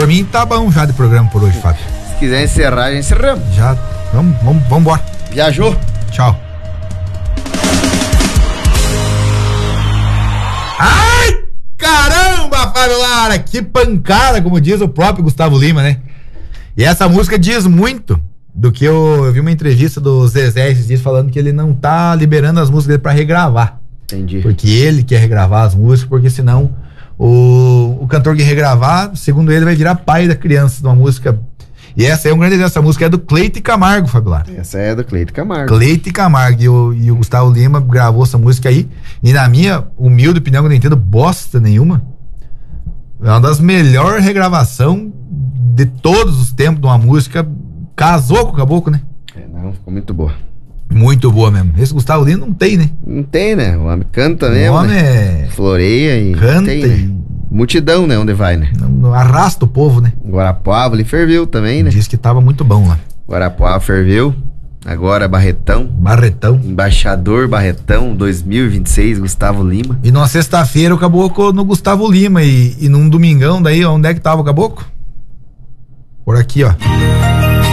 por mim tá bom já de programa por hoje, Fábio. Se quiser encerrar, já encerramos. Já, vamos embora. Viajou. Tchau. Ai, caramba, Fábio Lara, que pancada, como diz o próprio Gustavo Lima, né? E essa música diz muito do que eu vi uma entrevista do Zezé esses dias falando que ele não tá liberando as músicas dele pra regravar. Entendi. Porque ele quer regravar as músicas, porque senão o cantor que regravar, segundo ele, vai virar pai da criança de uma música. E essa é um grande exemplo. Essa música é do Cleito e Camargo, Fábio Lara. Essa é do Cleito Camargo. Cleito e Camargo. E o Gustavo Lima gravou essa música aí. E na minha humilde opinião, que eu não entendo bosta nenhuma, é uma das melhores regravações de todos os tempos de uma música. Casou com o caboclo, né? Não, ficou muito boa. Muito boa mesmo. Esse Gustavo Lima não tem, né? Não tem, né? O homem canta mesmo. O homem né? Floreia e canta tem, né? Multidão, né? Onde vai, né? Não arrasta o povo, né? Guarapuava, ele ferveu também, né? Diz que tava muito bom lá. Guarapuava ferveu. Agora Barretão. Embaixador Barretão 2026, Gustavo Lima. E numa sexta-feira o caboclo no Gustavo Lima. E num domingão daí, onde é que tava o caboclo? Por aqui, ó.